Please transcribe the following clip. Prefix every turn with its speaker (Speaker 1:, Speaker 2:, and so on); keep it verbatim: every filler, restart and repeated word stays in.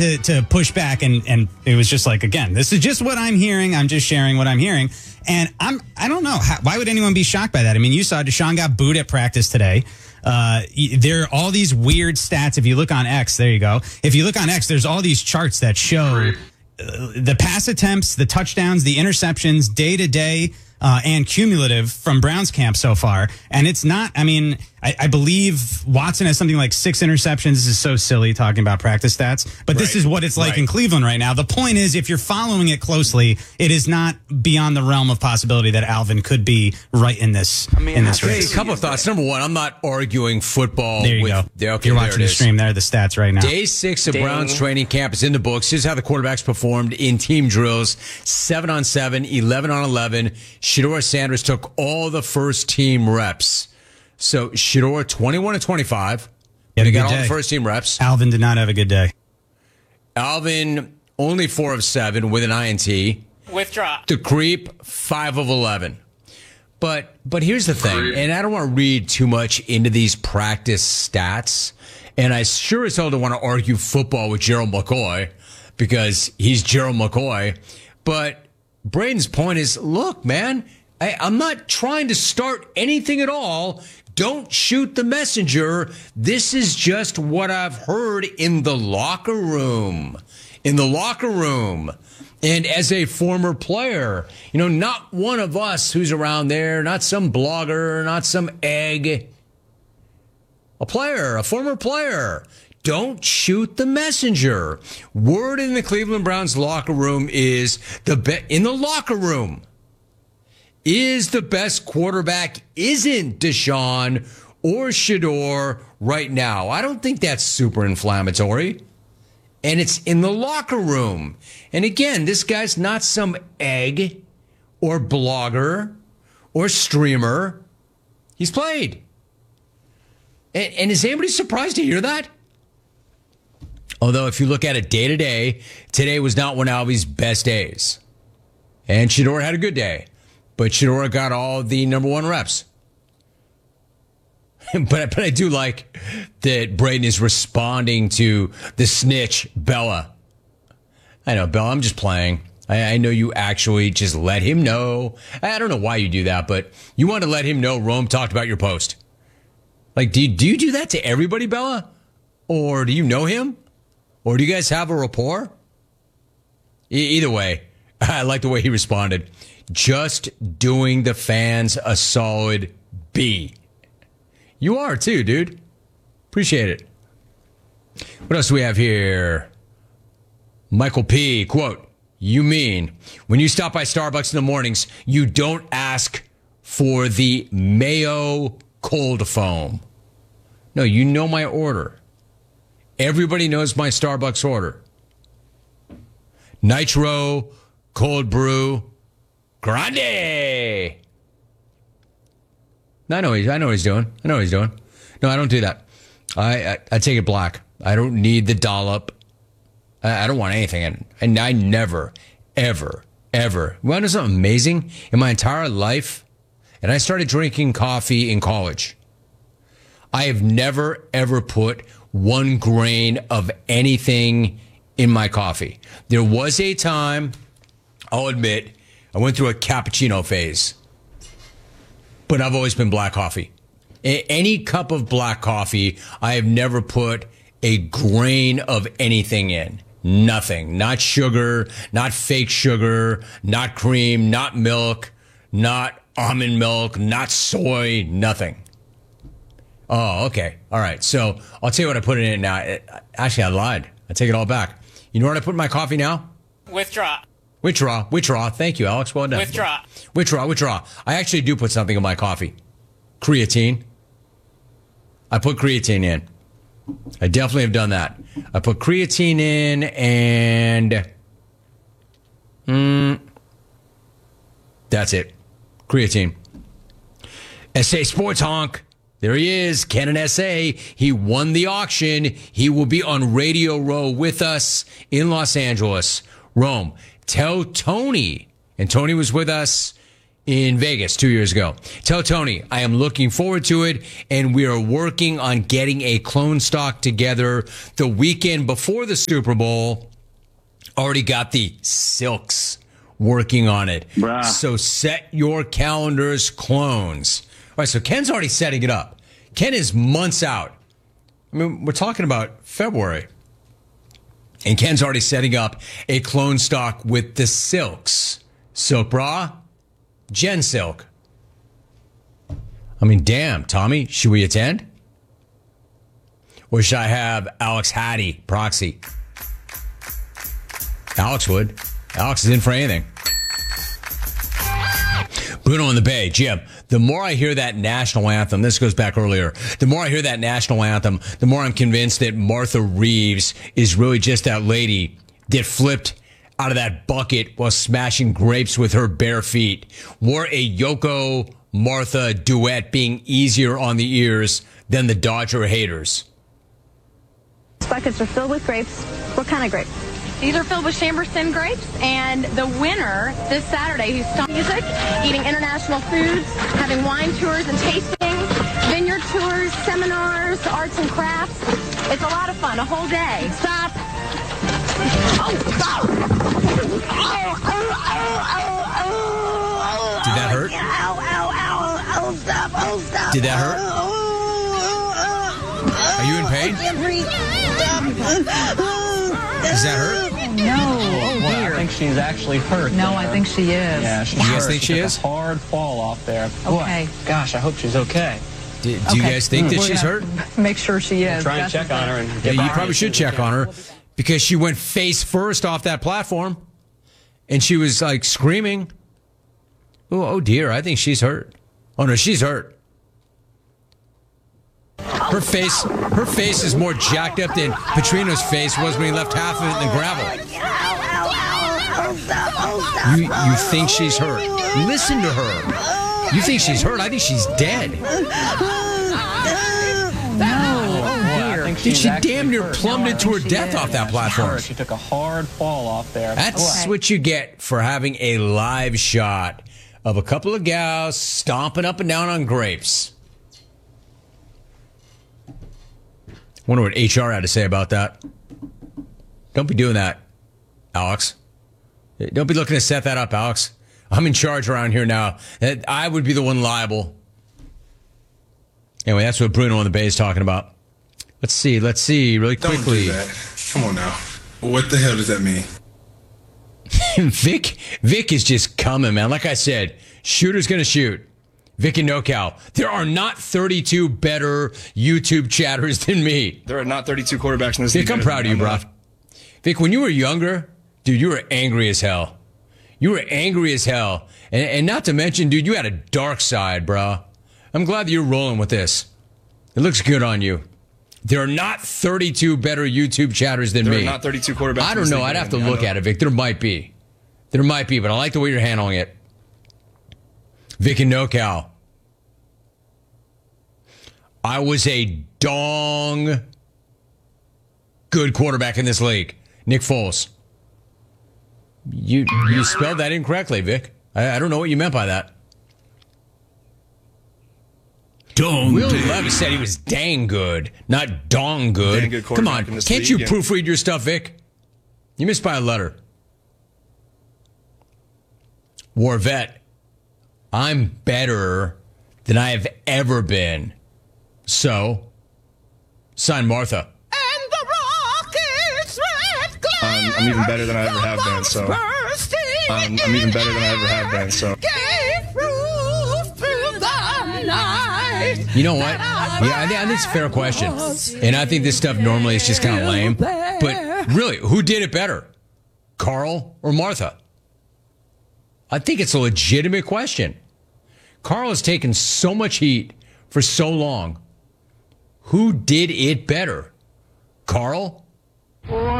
Speaker 1: to, to push back, and, and it was just like, again, this is just what I'm hearing. I'm just sharing what I'm hearing. And I'm, I don't know. How, why would anyone be shocked by that? I mean, you saw Deshaun got booed at practice today. Uh, there are all these weird stats. If you look on X, there you go. If you look on X, there's all these charts that show uh, the pass attempts, the touchdowns, the interceptions, day to day, uh, and cumulative from Browns camp so far. And it's not, I mean, I, I believe Watson has something like six interceptions. This is so silly talking about practice stats, but this
Speaker 2: right.
Speaker 1: is what it's like
Speaker 2: right.
Speaker 1: in Cleveland right now. The point is, if you're following it closely, it is not beyond the realm of possibility that Alvin could be right in this, I mean, in this race.
Speaker 2: A couple of thoughts. Number one, I'm not arguing football.
Speaker 1: There you
Speaker 2: with,
Speaker 1: go.
Speaker 2: There, okay,
Speaker 1: you're
Speaker 2: there
Speaker 1: watching
Speaker 2: it
Speaker 1: the
Speaker 2: is.
Speaker 1: stream. There are the stats right now.
Speaker 2: Day six of
Speaker 3: Ding.
Speaker 2: Browns training camp is in the books. Here's how the quarterbacks performed in team drills. seven on seven, eleven on eleven. Shedeur Sanders took all the first team reps. So Shedeur twenty-one to twenty-five.
Speaker 1: He had a
Speaker 2: They got
Speaker 1: good
Speaker 2: all
Speaker 1: day.
Speaker 2: the first team reps.
Speaker 1: Alvin did not have a good day.
Speaker 2: Alvin only four of seven with an I N T.
Speaker 3: Withdraw.
Speaker 2: The creep five of eleven. But but here's the thing, and I don't want to read too much into these practice stats, and I sure as hell don't want to argue football with Gerald McCoy because he's Gerald McCoy. But Braden's point is, look, man, I, I'm not trying to start anything at all. Don't shoot the messenger. This is just what I've heard in the locker room. In the locker room. And as a former player, you know, not one of us who's around there, not some blogger, not some egg. A player, a former player. Don't shoot the messenger. Word in the Cleveland Browns locker room is the be- in the locker room. Is the best quarterback isn't Deshaun or Shedeur right now. I don't think that's super inflammatory. And it's in the locker room. And again, this guy's not some egg or blogger or streamer. He's played. And, and is anybody surprised to hear that? Although if you look at it day to day, today was not one of Alvy's best days. And Shedeur had a good day. But Shedeur got all the number one reps. but, but I do like that Braden is responding to the snitch, Bella. I know, Bella, I'm just playing. I, I know you actually just let him know. I don't know why you do that, but you want to let him know Rome talked about your post. Like, do you, do you do that to everybody, Bella? Or do you know him? Or do you guys have a rapport? E- either way, I like the way he responded. Just doing the fans a solid B. You are too, dude. Appreciate it. What else do we have here? Michael P. Quote, you mean when you stop by Starbucks in the mornings, you don't ask for the mayo cold foam. No, you know my order. Everybody knows my Starbucks order. Nitro, cold brew, grande. I know he's. I know what he's doing. I know what he's doing. No, I don't do that. I I, I take it black. I don't need the dollop. I, I don't want anything in it. And I never, ever, ever. You want to know something amazing? In my entire life, and I started drinking coffee in college. I have never ever put one grain of anything in my coffee. There was a time, I'll admit, I went through a cappuccino phase. But I've always been black coffee. A- any cup of black coffee, I have never put a grain of anything in. Nothing. Not sugar, not fake sugar, not cream, not milk, not almond milk, not soy, nothing. Oh, okay. All right. So I'll tell you what I put it in now. It, actually, I lied. I take it all back. You know what I put in my coffee now?
Speaker 3: Withdraw.
Speaker 2: Withdraw. Withdraw. Thank you, Alex. Well done.
Speaker 3: Withdraw.
Speaker 2: Withdraw. Withdraw. I actually do put something in my coffee. Creatine. I put creatine in. I definitely have done that. I put creatine in and mm, that's it. Creatine. S A Sports Honk. There he is, Ken S A. He won the auction. He will be on Radio Row with us in Los Angeles. Rome, tell Tony, and Tony was with us in Vegas two years ago. Tell Tony, I am looking forward to it, and we are working on getting a clone stock together the weekend before the Super Bowl. Already got the Silks working on it.
Speaker 3: Bruh.
Speaker 2: So set your calendars, clones. All right, so Ken's already setting it up. Ken is months out. I mean, we're talking about February. And Ken's already setting up a clone stock with the Silks. Silk Bra, Jen Silk. I mean, damn, Tommy, should we attend? Or should I have Alex Hattie proxy? Alex would. Alex is in for anything. Bruno in the Bay, Jim, the more I hear that national anthem, this goes back earlier, the more I hear that national anthem, the more I'm convinced that Martha Reeves is really just that lady that flipped out of that bucket while smashing grapes with her bare feet. Wore a Yoko Martha duet being easier on the ears than the Dodger haters.
Speaker 4: Buckets are filled with grapes. What kind of grapes?
Speaker 5: These are filled with Chamberson grapes, and the winner this Saturday, who's stopping music, eating international foods, having wine tours and tastings, vineyard tours, seminars, arts and crafts. It's a lot of fun, a whole day. Stop. Oh, stop.
Speaker 2: Did that hurt?
Speaker 4: Ow, ow, ow. Oh, stop. Oh, stop.
Speaker 2: Did that hurt? Are you in pain?
Speaker 4: I can't breathe. Stop.
Speaker 2: Does that hurt?
Speaker 6: No. Oh,
Speaker 7: well,
Speaker 6: dear.
Speaker 7: I think she's actually hurt.
Speaker 6: No,
Speaker 7: there.
Speaker 6: I think she is.
Speaker 7: Yeah, she's
Speaker 2: You
Speaker 7: hurt.
Speaker 2: guys think she
Speaker 7: took
Speaker 2: is?
Speaker 7: A hard fall off there.
Speaker 6: Okay.
Speaker 7: Boy, gosh, I hope she's okay.
Speaker 2: Do, do you
Speaker 6: Okay.
Speaker 2: guys think that
Speaker 6: We're
Speaker 2: she's
Speaker 6: gonna
Speaker 2: hurt?
Speaker 6: Make sure she is.
Speaker 7: We'll try and
Speaker 6: Gus
Speaker 7: check
Speaker 6: is
Speaker 7: on her.
Speaker 6: there.
Speaker 7: And
Speaker 2: Yeah,
Speaker 7: get
Speaker 2: you
Speaker 7: back
Speaker 2: probably
Speaker 7: as
Speaker 2: should
Speaker 7: soon as
Speaker 2: check
Speaker 7: we
Speaker 2: on
Speaker 7: can.
Speaker 2: her because she went face first off that platform and she was like screaming. Oh, oh dear, I think she's hurt. Oh no, she's hurt. Her face, her face is more jacked up than Petrino's face was when he left half of it in the gravel. You, you think she's hurt? Listen to her. You think she's hurt? I think she's dead.
Speaker 7: I think
Speaker 2: Did
Speaker 7: she's
Speaker 2: she
Speaker 7: actually
Speaker 2: damn near
Speaker 7: hurt.
Speaker 2: plummeted to her
Speaker 6: she
Speaker 2: death
Speaker 6: did.
Speaker 2: off that
Speaker 7: She's
Speaker 2: platform?
Speaker 7: hurt. She took a hard fall off there.
Speaker 2: That's
Speaker 6: Okay.
Speaker 2: what you get for having a live shot of a couple of gals stomping up and down on grapes. Wonder what H R had to say about that. Don't be doing that, Alex. Don't be looking to set that up, Alex. I'm in charge around here now. I would be the one liable. Anyway, that's what Bruno on the Bay is talking about. Let's see. Let's see really
Speaker 8: Don't
Speaker 2: quickly.
Speaker 8: do that. Come on now. What the hell does that mean?
Speaker 2: Vic, Vic is just coming, man. Like I said, shooter's going to shoot. Vic and NoCal. There are not thirty-two better YouTube chatters than me.
Speaker 9: There are not thirty-two quarterbacks in this
Speaker 2: Vic,
Speaker 9: league.
Speaker 2: I'm
Speaker 9: better
Speaker 2: proud of
Speaker 9: than
Speaker 2: you,
Speaker 9: me.
Speaker 2: bro. Vic, when you were younger, dude, you were angry as hell. You were angry as hell. And, and not to mention, dude, you had a dark side, bro. I'm glad that you're rolling with this. It looks good on you. There are not thirty-two better YouTube chatters than
Speaker 9: There
Speaker 2: me.
Speaker 9: are not thirty-two quarterbacks.
Speaker 2: I
Speaker 9: in
Speaker 2: don't
Speaker 9: this
Speaker 2: know.
Speaker 9: league
Speaker 2: I'd
Speaker 9: better
Speaker 2: have to
Speaker 9: than me. I
Speaker 2: look
Speaker 9: know.
Speaker 2: at it, Vic. There might be. There might be, but I like the way you're handling it. Vic and NoCal. I was a dong good quarterback in this league. Nick Foles. You you spelled that incorrectly, Vic. I, I don't know what you meant by that.
Speaker 8: Dong.
Speaker 2: Will Levis said he was dang good, not dong good.
Speaker 9: Dang good
Speaker 2: Come on,
Speaker 9: quarterback in this
Speaker 2: can't you
Speaker 9: league, yeah.
Speaker 2: proofread your stuff, Vic? You missed by a letter. Warvet, I'm better than I have ever been. So, sign Martha.
Speaker 10: And the rockets red glare
Speaker 9: Um, I'm even better than I ever have been, so.
Speaker 10: bursting
Speaker 9: Um, I'm even better than I ever have been, so.
Speaker 10: gave proof through the night.
Speaker 2: You know what? Yeah, I think, I think it's a fair question. And I think this stuff normally is just kind of lame. But really, who did it better? Carl or Martha? I think it's a legitimate question. Carl has taken so much heat for so long. Who did it better? Carl